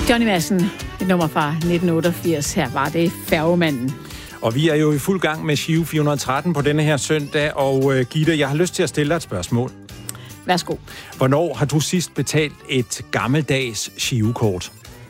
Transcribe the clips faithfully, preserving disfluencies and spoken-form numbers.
Johnny Madsen, et nummer fra nitten otteogfirs. Her var det Færgemanden. Og vi er jo i fuld gang med Giro fire hundrede og tretten på denne her søndag. Og uh, Gitte, jeg har lyst til at stille dig et spørgsmål. Værsgo. Hvornår har du sidst betalt et gammeldags girokort?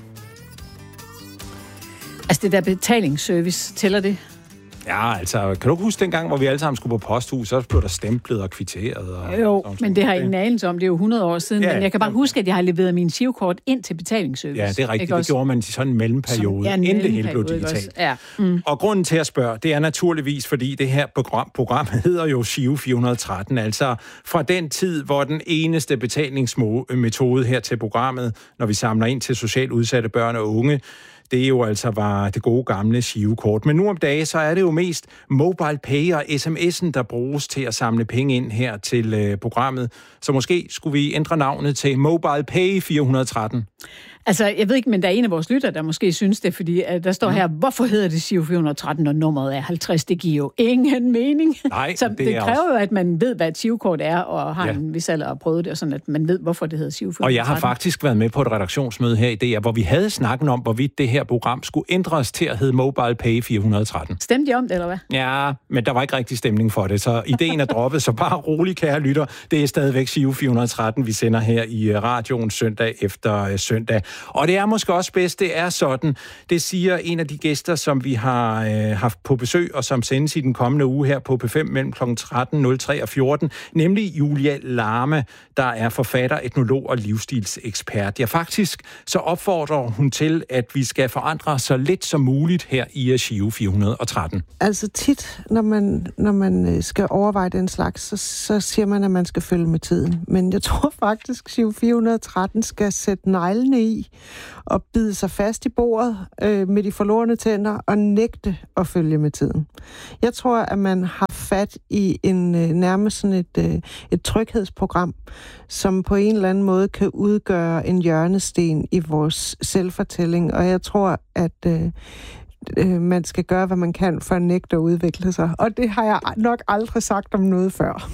Altså det der betalingsservice, tæller det? Ja, altså, kan du huske dengang, hvor vi alle sammen skulle på posthus, så blev der stemplet og kvitteret? Og jo, men det har jeg ingen anelse om. Det er jo hundrede år siden, ja, men jeg kan bare ja. huske, at jeg har leveret min girokort ind til betalingsservice. Ja, det er rigtigt. Det gjorde man i sådan en mellemperiode, ja, en inden det hele blev digitalt. Ja. Mm. Og grunden til at spørge, det er naturligvis, fordi det her program, program hedder jo Giro fire hundrede og tretten, altså fra den tid, hvor den eneste betalingsmetode her til programmet, når vi samler ind til socialt udsatte børn og unge, det jo altså var det gode gamle girokort. Men nu om dagen, så er det jo mest mobile pay og sms'en, der bruges til at samle penge ind her til øh, programmet. Så måske skulle vi ændre navnet til Mobile Pay fire hundrede og tretten. Altså, jeg ved ikke, men der er en af vores lytter, der måske synes det, fordi uh, der står her, hvorfor hedder det Giro fire hundrede og tretten, når nummeret er halvtreds? Det giver jo ingen mening. Nej, så det, det kræver også... jo, at man ved, hvad et girokort er, og har ja. en vis alder og prøvet det, og sådan, at man ved, hvorfor det hedder Giro fire hundrede og tretten. Og jeg har faktisk været med på et redaktionsmøde her i D R, hvor vi havde snakket om, hvorvidt det her program skulle ændres til at hedde Mobile Pay fire hundrede og tretten. Stemte I om det, eller hvad? Ja, men der var ikke rigtig stemning for det, så ideen er droppet, så bare rolig, kære lytter. Det er stadigvæk Giro fire hundrede og tretten, vi sender her i radioen søndag efter søndag. Og det er måske også bedst, det er sådan. Det siger en af de gæster, som vi har øh, haft på besøg, og som sendes i den kommende uge her på P fem mellem klokken tretten nul tre og fjorten, nemlig Julia Larme, der er forfatter, etnolog og livsstilsekspert. Ja, faktisk så opfordrer hun til, at vi skal forandre så lidt som muligt her i Giro fire hundrede og tretten. Altså tit, når man, når man skal overveje den slags, så, så siger man, at man skal følge med tiden. Men jeg tror faktisk, at Giro fire hundrede og tretten skal sætte neglene i og bide sig fast i bordet øh, med de forlorne tænder og nægte at følge med tiden. Jeg tror, at man har fat i en øh, nærmest sådan et, øh, et tryghedsprogram, som på en eller anden måde kan udgøre en hjørnesten i vores selvfortælling. Og jeg tror, at øh, øh, man skal gøre, hvad man kan for at nægte at udvikle sig. Og det har jeg nok aldrig sagt om noget før.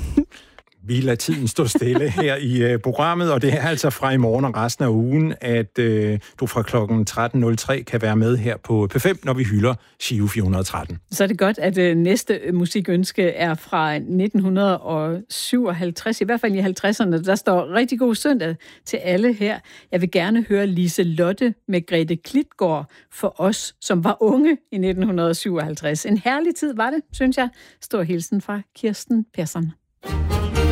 Vi lader tiden stå stille her i uh, programmet, og det er altså fra i morgen og resten af ugen, at uh, du fra klokken tretten nul tre kan være med her på P fem, når vi hylder Giro fire hundrede og tretten. Så er det godt, at uh, næste musikønske er fra nitten syvoghalvtreds, i hvert fald i halvtredserne. Der står rigtig god søndag til alle her. Jeg vil gerne høre Lise Lotte med Grete Klitgaard for os, som var unge i nitten syvoghalvtreds. En herlig tid var det, synes jeg. Stor hilsen fra Kirsten Persson.